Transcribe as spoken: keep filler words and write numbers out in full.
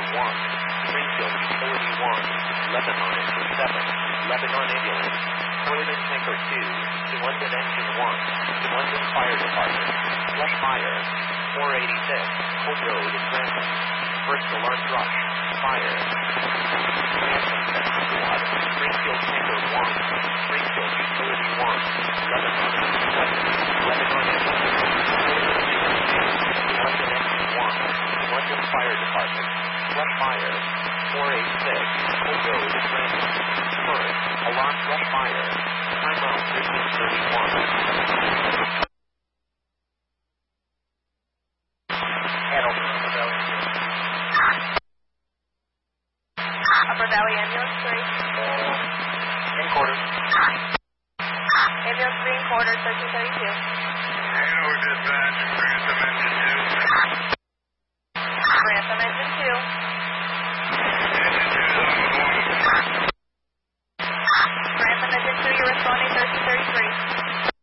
one. Springfield Utility one. Lebanon Engine seven. Lebanon Ambulance. Northern Tanker two. New London Engine one. New London Fire Department. Rush Fire. four eighty-six. Hope Road in Grantham. First Alarm Rush. Fire. Grantham Center Squad. Springfield Tanker one. Springfield Utility one. Lebanon Engine seven. Lebanon Ambulance. London Engine one. London Fire Department. Rush Fire. four eighty-six. Hope Road in Grantham. First Alarm Rush Fire. Timeout fifteen thirty-one. Upper Valley Ambulance three. In quarters. Ambulance three in quarters, thirteen thirty-two. Hanover dispatch, Grantham Engine two. Grantham Engine two. Engine two is on the one. Grantham Engine two, you're responding thirteen thirty-three.